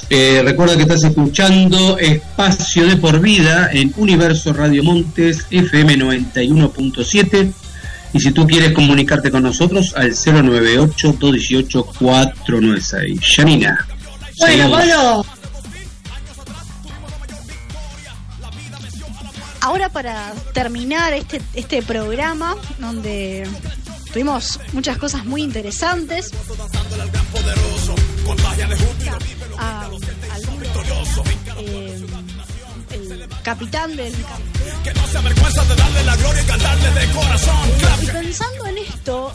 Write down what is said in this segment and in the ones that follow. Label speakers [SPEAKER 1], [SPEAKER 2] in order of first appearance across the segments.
[SPEAKER 1] Recuerda que estás escuchando Espacio de Por Vida en Universo Radio Montes FM 91.7, y si tú quieres comunicarte con nosotros al 098-218-496. Yanina.
[SPEAKER 2] Bueno, Pablo. Ahora, para terminar este programa, donde tuvimos muchas cosas muy interesantes, el capitán del que no se avergüenza de darle la gloria y cantarle de corazón. Y pensando en esto,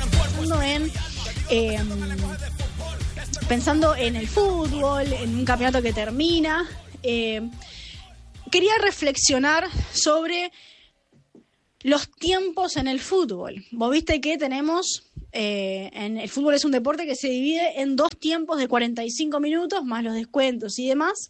[SPEAKER 2] pensando en el fútbol, en un campeonato que termina, quería reflexionar sobre los tiempos en el fútbol. Vos viste que tenemos, en el fútbol es un deporte que se divide en 2 tiempos de 45 minutos, más los descuentos y demás.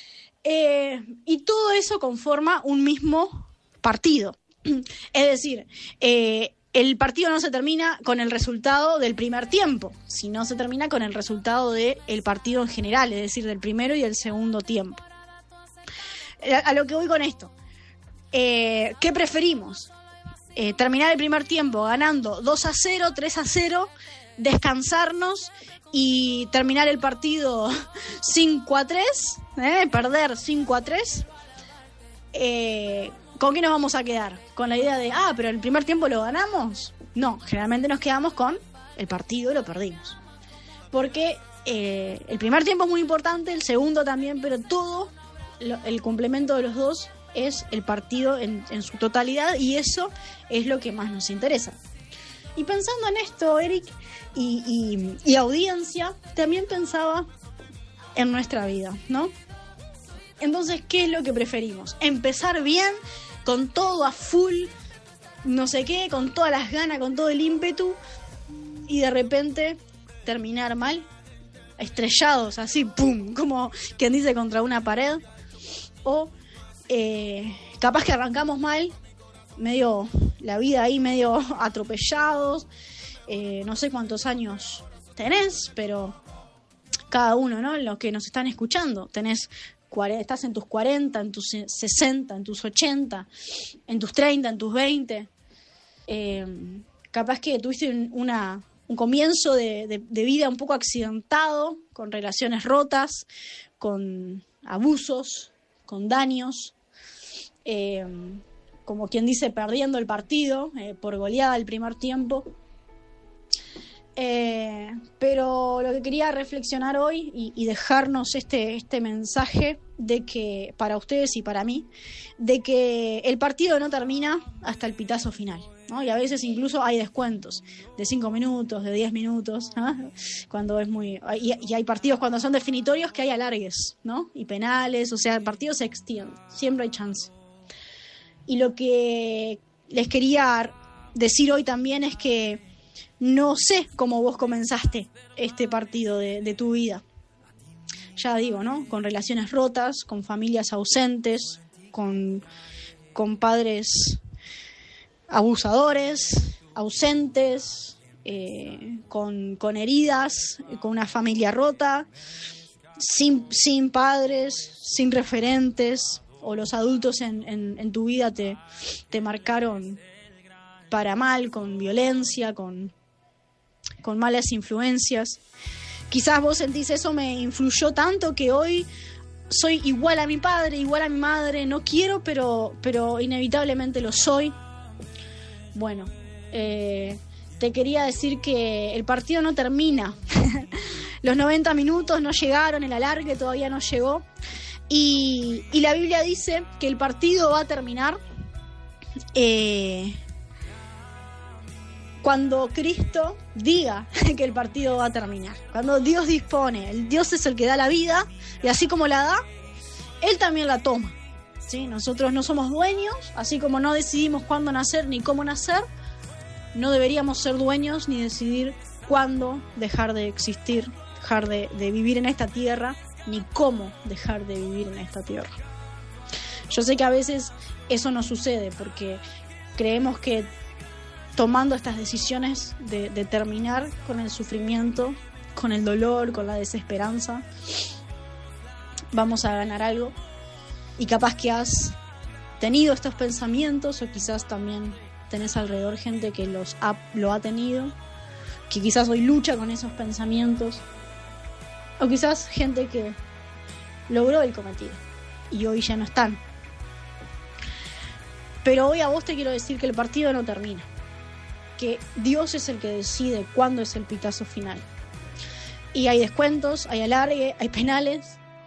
[SPEAKER 2] Y todo eso conforma un mismo partido. Es decir, el partido no se termina con el resultado del primer tiempo, sino se termina con el resultado del partido en general, es decir, del primero y el segundo tiempo. A lo que voy con esto, ¿qué preferimos? Terminar el primer tiempo ganando 2-0, 3-0, descansarnos y terminar el partido 5-3, perder 5-3. ¿Con qué nos vamos a quedar? ¿Con la idea de, pero el primer tiempo lo ganamos? No, generalmente nos quedamos con el partido y lo perdimos. Porque el primer tiempo es muy importante, el segundo también, pero todo el complemento de los dos es el partido en su totalidad, y eso es lo que más nos interesa. Y pensando en esto, Eric y audiencia, también pensaba en nuestra vida, ¿no? Entonces, ¿qué es lo que preferimos? ¿Empezar bien, con todo a full, no sé qué, con todas las ganas, con todo el ímpetu, y de repente terminar mal, estrellados así, pum, como quien dice, contra una pared? O capaz que arrancamos mal, medio la vida ahí, medio atropellados. No sé cuántos años tenés, pero cada uno, ¿no? Los que nos están escuchando, estás en tus 40, en tus 60, en tus 80, en tus 30, en tus 20. Capaz que tuviste un comienzo de vida un poco accidentado, con relaciones rotas, con abusos, con daños, como quien dice, perdiendo el partido por goleada el primer tiempo. Pero lo que quería reflexionar hoy y dejarnos este mensaje de que, para ustedes y para mí, de que el partido no termina hasta el pitazo final, ¿no? Y a veces incluso hay descuentos de 5 minutos, de 10 minutos, ¿no? Cuando es muy... Y hay partidos cuando son definitorios que hay alargues, ¿no? Y penales, o sea, el partido se extiende, siempre hay chance. Y lo que les quería decir hoy también es que no sé cómo vos comenzaste este partido de tu vida. Ya digo, ¿no? Con relaciones rotas, con familias ausentes, con padres abusadores, ausentes, con heridas, con una familia rota, sin padres, sin referentes, o los adultos en tu vida te marcaron para mal, con violencia, con malas influencias. Quizás vos sentís eso me influyó tanto que hoy soy igual a mi padre, igual a mi madre, no quiero, pero inevitablemente lo soy. Bueno, te quería decir que el partido no termina. Los 90 minutos no llegaron, el alargue todavía no llegó. Y la Biblia dice que el partido va a terminar cuando Cristo diga que el partido va a terminar. Cuando Dios dispone, el Dios es el que da la vida, y así como la da, Él también la toma, ¿sí? Nosotros no somos dueños, así como no decidimos cuándo nacer ni cómo nacer, no deberíamos ser dueños ni decidir cuándo dejar de existir, dejar de vivir en esta tierra, ni cómo dejar de vivir en esta tierra. Yo sé que a veces eso no sucede porque creemos que tomando estas decisiones de terminar con el sufrimiento, con el dolor, con la desesperanza, vamos a ganar algo. Y capaz que has tenido estos pensamientos, o quizás también tenés alrededor gente que lo ha tenido, que quizás hoy lucha con esos pensamientos, o quizás gente que logró el cometido y hoy ya no están. Pero hoy a vos te quiero decir que el partido no termina, que Dios es el que decide cuándo es el pitazo final. Y hay descuentos, hay alargue, hay penales.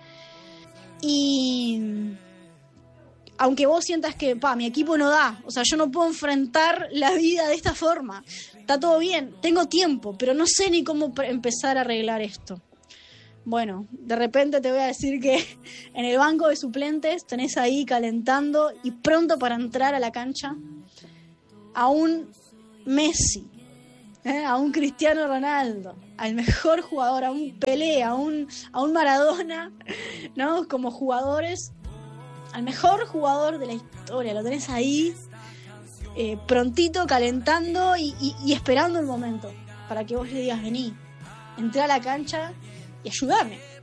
[SPEAKER 2] Y aunque vos sientas que mi equipo no da, o sea, yo no puedo enfrentar la vida de esta forma, está todo bien, tengo tiempo, pero no sé ni cómo empezar a arreglar esto. Bueno, de repente te voy a decir que en el banco de suplentes tenés ahí calentando y pronto para entrar a la cancha a un Messi, a un Cristiano Ronaldo, al mejor jugador, a un Pelé, a un Maradona, ¿no? Como jugadores, al mejor jugador de la historia, lo tenés ahí prontito, calentando y esperando el momento para que vos le digas: vení, entrá a la cancha y ayúdame,